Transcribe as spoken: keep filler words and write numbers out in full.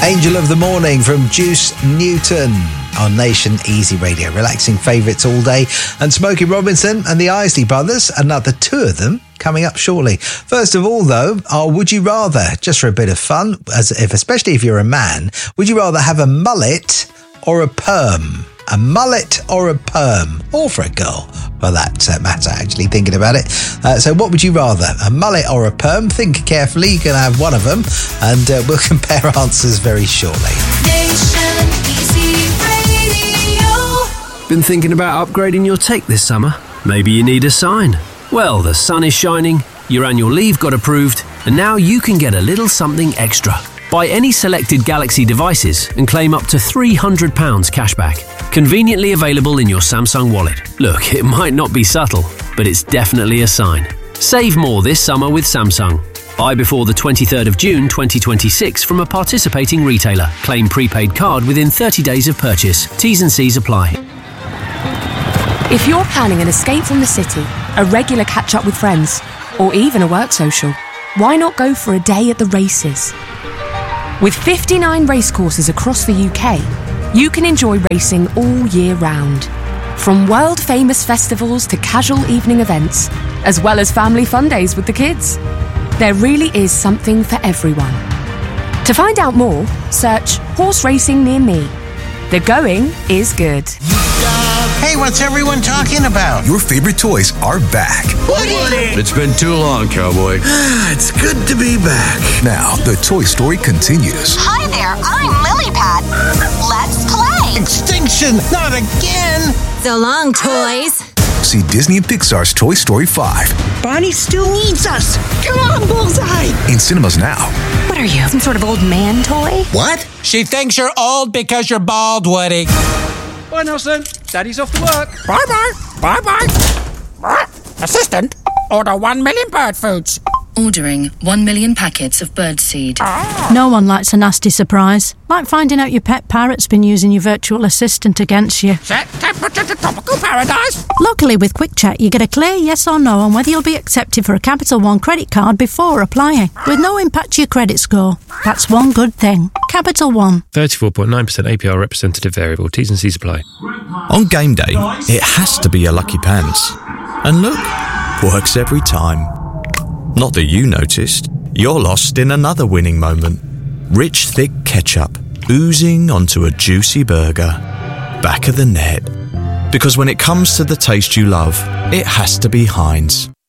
Angel of the Morning from Juice Newton on Nation Easy Radio. Relaxing favourites all day. And Smokey Robinson and the Isley Brothers, another two of them coming up shortly. First of all, though, our Would You Rather, just for a bit of fun, as if, especially if you're a man, would you rather have a mullet or a perm? A mullet or a perm? Or for a girl, for that uh, matter, actually, thinking about it. Uh, so what would you rather? A mullet or a perm? Think carefully. You can have one of them, and uh, we'll compare answers very shortly. Nation Easy Radio. Been thinking about upgrading your take this summer? Maybe you need a sign. Well, the sun is shining, your annual leave got approved, and now you can get a little something extra. Buy any selected Galaxy devices and claim up to three hundred pounds cashback. Conveniently available in your Samsung wallet. Look, it might not be subtle, but it's definitely a sign. Save more this summer with Samsung. Buy before the twenty-third of June twenty twenty-six from a participating retailer. Claim prepaid card within thirty days of purchase. T's and C's apply. If you're planning an escape from the city, a regular catch-up with friends, or even a work social, why not go for a day at the races? With fifty-nine racecourses across the U K, you can enjoy racing all year round. From world-famous festivals to casual evening events, as well as family fun days with the kids. There really is something for everyone. To find out more, search Horse Racing Near Me. The going is good. Hey, what's everyone talking about? Your favorite toys are back. Woody! It's been too long, cowboy. It's good to be back. Now, the Toy Story continues. Hi there, I'm Lilypad. Let's play. Extinction, not again. So long, toys. See Disney and Pixar's Toy Story five. Bonnie still needs us. Come on, Bullseye. In cinemas now. What are you, some sort of old man toy? What? She thinks you're old because you're bald, Woody. Bye, Nelson. Daddy's off to work. Bye-bye. Bye-bye. Assistant, order one million bird foods. Ordering one million packets of birdseed. No one likes a nasty surprise. Like finding out your pet parrot's been using your virtual assistant against you. Set temperature to tropical paradise. Luckily, with QuickCheck, you get a clear yes or no on whether you'll be accepted for a Capital One credit card before applying, with no impact to your credit score. That's one good thing. Capital One. thirty-four point nine percent A P R representative variable. T's and C's apply. On game day, it has to be a Lucky Pants. And look, works every time. Not that you noticed. You're lost in another winning moment. Rich, thick ketchup oozing onto a juicy burger. Back of the net. Because when it comes to the taste you love, it has to be Heinz.